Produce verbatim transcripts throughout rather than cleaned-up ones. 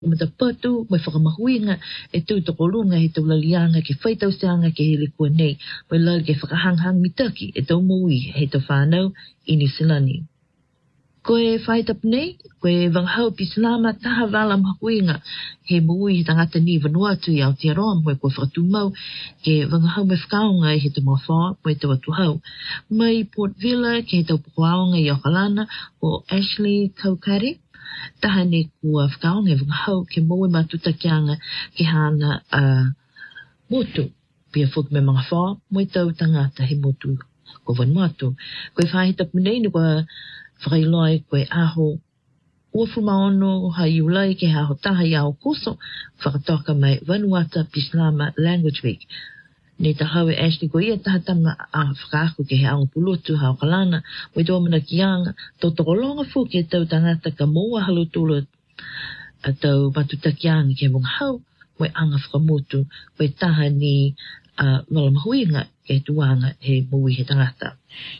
ma ta patu mai whakamahuinga e tū toko runga he tau lalianga ke whaitau seanga ke hele kua nei mai lal ke whakahanghang mitaki e tau maui he tau whanau i New Zealand. Koe whaitap nei, koe wanghau pislama taha wala mahuinga he maui he tangata ni Vanuatu i Aotearoa moe koe whakatumau ke wanghau me whakaonga he tau mawhawa moe tau atuhau. Mai Port Vila ke he tau pukoaonga i Okalana o Ashley Kaukare. Taha ne kua whakaonga e wanghau ke moe matuta kianga ke hana uh, motu. Pia whuk me mga whawa moe tau tangata he motu ko Vanuatu. Koe whaitap nei ni kua whakailoi koe aho uafu maono hai ulai ke aho taha i aho koso whakatoka mai Vanuatu Pislama Language Week. Ne tahau e Ashley ko ia tahatanga a whakaako ke he aonga pulutu hao kalana mo i tōmana ki anga tō tokolonga fu ke tau tangata ka moa halutulu a tau matuta ki anga ke munga hau mo i anga whakamutu mo i taha ni uh, malamahuinga ke tuanga he mui he tangata.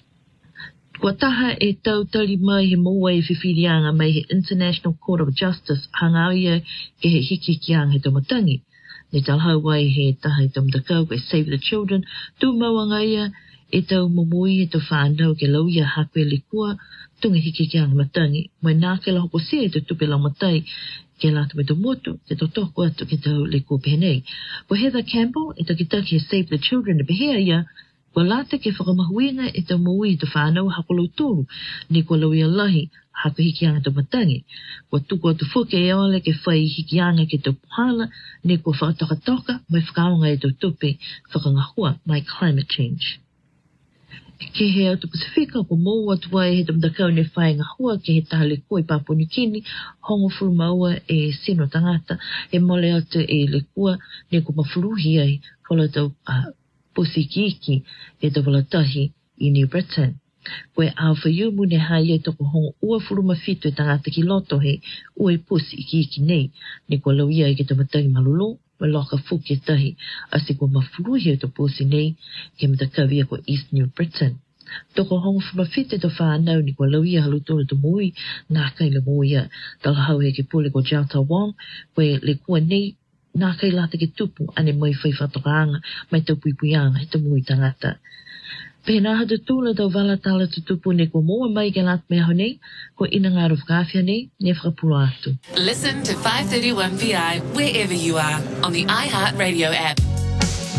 Kua taha e tau tali mai he moa e whiwhirianga mai he International Court of Justice hanga ia ke he hiki ki anga he tomatangi. Ne talhau wai he taha i tamtakau ke Save the Children, tū mawanga ia e tau mumui e tau whanau ke lau ia hakwe le kua, tunga hiki ki anga matangi, mai nā ke la hoko sia e tau tupe lau matai, ke la tu me tau motu, te tau toko atu ke tau le kua pehenei. Ko Heather Campbell e tau ki taki he Save the Children e behea ia, ko lata ke whakamahuinga e tau mui e tau whanau hakolo tūru, ne ko lau ia lahi, haka hikianga tau matangi. Kua tuku atu whuke e ole ke whai hikianga ke tau puhala, ne kua whakatoka mai whakaonga e tau tupe whakangahua mai climate change. Ke he atu Pasifika, ko mou atu wai he tamtakau ne whai ngahua ke he tahale kua i Papua New Guinea, hongo furu maua e sino tangata, e mole atu e le kua, ne kua mafuruhi ai, whala tau uh, pusi kiki e tau walatahi i New Britain. Koe awha iu mune hai e toko hongo ua furuma fitu e tangata ki loto he ua i pusi i ki iki nei. Ne kua lau ia i ke tamatangi malulu, ma loka fuki e tahi, asi kua mafuruhi e to pusi nei, ke matakawia ko East New Britain. Toko hongo furuma fitu e to whanau ni kua lau ia halutona to mui, nā kai le mui ia, talahau he ke pule ko Jiao Wong, koe le kua nei, nā kai lata ke tupu, ane mai whai whatokaanga, mai tau puipuianga, he to mui tangata. Pena hata tūla tau wala tala tutupu ne ko moa mai ke lat mea honei, ko ina ngāro whakawhia nei, ne whakapulo atu. Listen to five thirty-one P I wherever you are on the iHeartRadio app.